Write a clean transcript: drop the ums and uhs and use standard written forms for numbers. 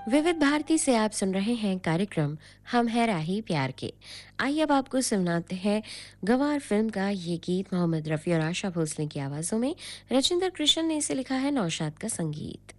विविध भारती से आप सुन रहे हैं कार्यक्रम हम है राही प्यार के। आइए अब आपको सुनाते हैं गंवार फिल्म का ये गीत मोहम्मद रफ़ी और आशा भोसले की आवाज़ों में। रचिंदर कृष्ण ने इसे लिखा है, नौशाद का संगीत।